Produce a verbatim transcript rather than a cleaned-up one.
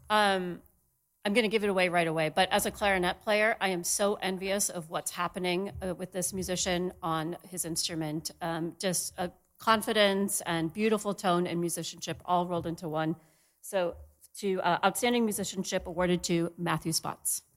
Um, I'm going to give it away right away, but as a clarinet player, I am so envious of what's happening uh, with this musician on his instrument. Um, just a confidence and beautiful tone and musicianship all rolled into one. So, to uh, outstanding musicianship awarded to Matthew Spots.